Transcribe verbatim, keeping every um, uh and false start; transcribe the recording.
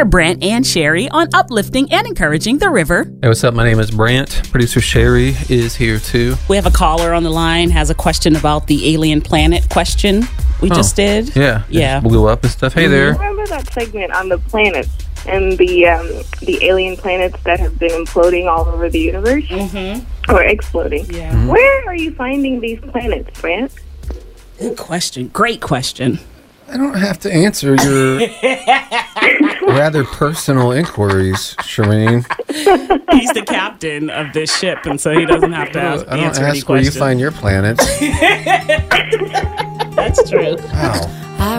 there, Brant and Sherry, on uplifting and encouraging the river. Hey, what's up? My name is Brant. Producer Sherry is here too. We have a caller on the line, has a question about the alien planet question we oh, just did. Yeah. Yeah. Blew up and stuff. Hey mm-hmm. there. Remember that segment on the planets and the um, the alien planets that have been imploding all over the universe? Mm-hmm. Or exploding. Yeah. Mm-hmm. Where are you finding these planets, Brant? Good question. Great question. I don't have to answer your rather personal inquiries, Shireen. He's the captain of this ship, and so he doesn't have to ask, I don't answer ask any where questions. you find your planets. That's true. Wow.